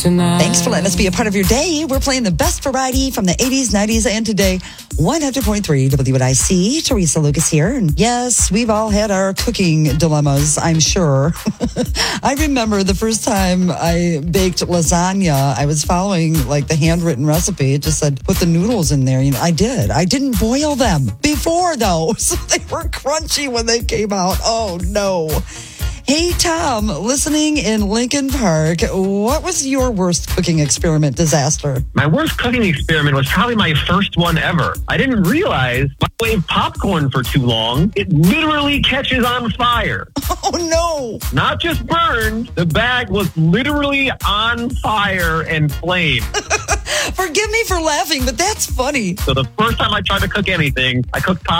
tonight. Thanks for letting us be a part of your day. We're playing the best variety from the 80s, 90s, and today. 100.3 WNIC. Teresa Lucas here. And yes, we've all had our cooking dilemmas, I'm sure. I remember the first time I baked lasagna, I was following like the handwritten recipe. It just said, put the noodles in there. You know, I did. I didn't boil them before though. So they were crunchy when they came out. Oh no. Hey, Tom, listening in Lincoln Park, what was your worst cooking experiment disaster? My worst cooking experiment was probably my first one ever. I didn't realize microwave popcorn for too long. It literally catches on fire. Oh, no. Not just burned, the bag was literally on fire and flame. Forgive me for laughing, but that's funny. So the first time I tried to cook anything, I cooked